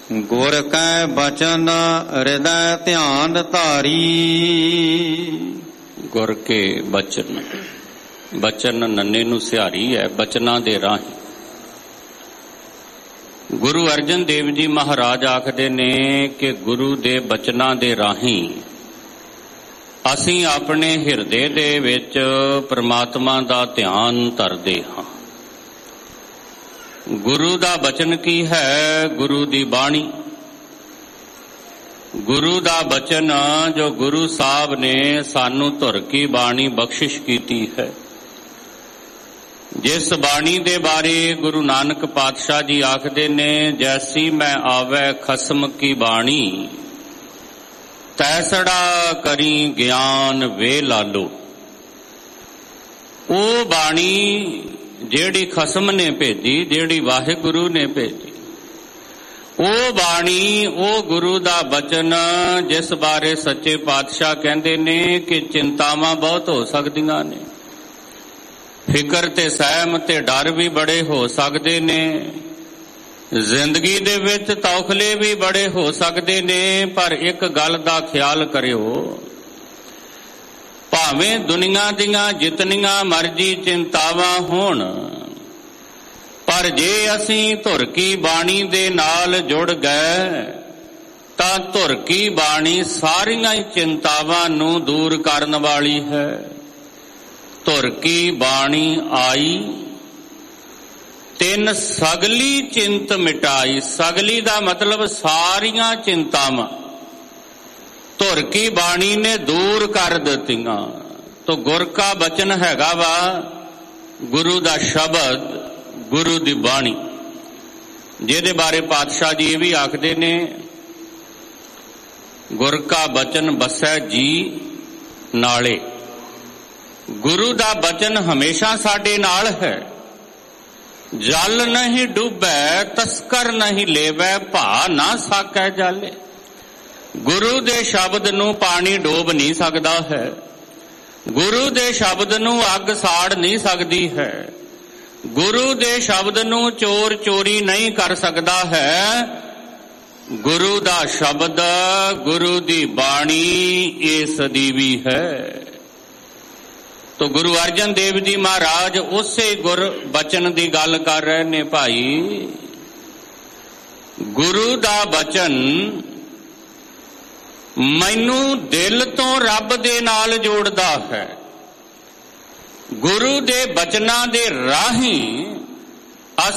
ਗੁਰ ਕੈ ਬਚਨ ਹਿਰਦੈ ਧਿਆਨ ਧਾਰੀ। ਗੁਰ ਕੇ ਬਚਨ, ਬਚਨ ਨੰਨੇ ਨੂੰ ਸਿਹਾਰੀ ਹੈ, ਬਚਨਾਂ ਦੇ ਰਾਹੀਂ। ਗੁਰੂ ਅਰਜਨ ਦੇਵ ਜੀ ਮਹਾਰਾਜ ਆਖਦੇ ਨੇ ਕਿ ਗੁਰੂ ਦੇ ਬਚਨਾਂ ਦੇ ਰਾਹੀਂ ਅਸੀਂ ਆਪਣੇ ਹਿਰਦੇ ਦੇ ਵਿੱਚ ਪ੍ਰਮਾਤਮਾ ਦਾ ਧਿਆਨ ਧਰਦੇ ਹਾਂ। ਗੁਰੂ ਦਾ ਬਚਨ ਕੀ ਹੈ? ਗੁਰੂ ਦੀ ਬਾਣੀ। ਗੁਰੂ ਦਾ ਬਚਨ ਜੋ ਗੁਰੂ ਸਾਹਿਬ ਨੇ ਸਾਨੂੰ ਧੁਰ ਕੀ ਬਾਣੀ ਬਖਸ਼ਿਸ਼ ਕੀਤੀ ਹੈ, ਜਿਸ ਬਾਣੀ ਦੇ ਬਾਰੇ ਗੁਰੂ ਨਾਨਕ ਪਾਤਸ਼ਾਹ ਜੀ ਆਖਦੇ ਨੇ, ਜੈਸੀ ਮੈਂ ਆਵੈ ਖਸਮ ਕੀ ਬਾਣੀ, ਤੈਸੜਾ ਕਰੀ ਗਿਆਨ ਵੇ ਲਾਲੋ। ਉਹ ਬਾਣੀ ਜਿਹੜੀ ਖਸਮ ਨੇ ਭੇਜੀ, ਜਿਹੜੀ ਵਾਹਿਗੁਰੂ ਨੇ ਭੇਜੀ, ਉਹ ਬਾਣੀ, ਉਹ ਗੁਰੂ ਦਾ ਬਚਨ ਜਿਸ ਬਾਰੇ ਸੱਚੇ ਪਾਤਸ਼ਾਹ ਕਹਿੰਦੇ ਨੇ ਕਿ ਚਿੰਤਾਵਾਂ ਬਹੁਤ ਹੋ ਸਕਦੀਆਂ ਨੇ, ਫਿਕਰ ਤੇ ਸਹਿਮ ਤੇ ਡਰ ਵੀ ਬੜੇ ਹੋ ਸਕਦੇ ਨੇ, ਜ਼ਿੰਦਗੀ ਦੇ ਵਿੱਚ ਤੌਖਲੇ ਵੀ ਬੜੇ ਹੋ ਸਕਦੇ ਨੇ। ਪਰ ਇੱਕ ਗੱਲ ਦਾ ਖਿਆਲ ਕਰਿਓ, ਭਾਵੇਂ ਦੁਨੀਆ ਦੀਆਂ ਜਿਤਨੀਆਂ ਮਰਜ਼ੀ ਚਿੰਤਾਵਾਂ ਹੋਣ, ਪਰ ਜੇ ਅਸੀਂ ਧੁਰ ਕੀ ਬਾਣੀ ਦੇ ਨਾਲ ਜੁੜ ਗਏ ਤਾਂ ਧੁਰ ਕੀ ਬਾਣੀ ਸਾਰੀਆਂ ਚਿੰਤਾਵਾਂ ਨੂੰ ਦੂਰ ਕਰਨ ਵਾਲੀ ਹੈ। ਧੁਰ ਕੀ ਬਾਣੀ ਆਈ ਤਿੰਨ ਸਗਲੀ ਚਿੰਤ ਮਿਟਾਈ। ਸਗਲੀ ਦਾ ਮਤਲਬ ਸਾਰੀਆਂ ਚਿੰਤਾਵਾਂ ਧੁਰ ਕੀ ਬਾਣੀ ਨੇ ਦੂਰ ਕਰ ਦਿੱਤੀਆਂ। ਤੋ ਗੁਰ ਕਾ ਬਚਨ ਹੈਗਾ ਵਾ ਗੁਰੂ ਦਾ ਸ਼ਬਦ, ਗੁਰੂ ਦੀ ਬਾਣੀ, ਜਿਹਦੇ ਬਾਰੇ ਪਾਤਸ਼ਾਹ ਜੀ ਇਹ ਵੀ ਆਖਦੇ ਨੇ, ਗੁਰ ਕਾ ਬਚਨ ਬਸੈ ਜੀ ਨਾਲੇ। ਗੁਰੂ ਦਾ ਬਚਨ ਹਮੇਸ਼ਾ ਸਾਡੇ ਨਾਲ ਹੈ। ਜਲ ਨਹੀਂ ਡੁੱਬੈ ਤਸਕਰ ਨਹੀਂ ਲੇਵੈ, ਭਾ ਨਾ ਸਾਕੈ ਜਾਲੇ। ਗੁਰੂ ਦੇ ਸ਼ਬਦ ਨੂੰ ਪਾਣੀ ਡੋਬ ਨਹੀਂ ਸਕਦਾ ਹੈ, ਗੁਰੂ ਦੇ ਸ਼ਬਦ ਨੂੰ ਅੱਗ ਸਾੜ ਨਹੀਂ ਸਕਦੀ ਹੈ, ਗੁਰੂ ਦੇ ਸ਼ਬਦ ਨੂੰ ਚੋਰ ਚੋਰੀ ਨਹੀਂ ਕਰ ਸਕਦਾ ਹੈ। ਗੁਰੂ ਦਾ ਸ਼ਬਦ, ਗੁਰੂ ਦੀ ਬਾਣੀ ਇਹ ਸਦੀਵੀ ਹੈ। ਤੋ ਗੁਰੂ ਅਰਜਨ ਦੇਵ ਜੀ ਮਹਾਰਾਜ ਉਸੇ ਗੁਰ ਬਚਨ ਦੀ ਗੱਲ ਕਰ ਰਹੇ ਨੇ ਭਾਈ। ਗੁਰੂ ਦਾ ਬਚਨ ਮੈਨੂੰ ਦਿਲ ਤੋਂ ਰੱਬ ਦੇ ਨਾਲ ਜੋੜਦਾ ਹੈ। ਗੁਰੂ ਦੇ ਬਚਨਾਂ ਦੇ ਰਾਹੀਂ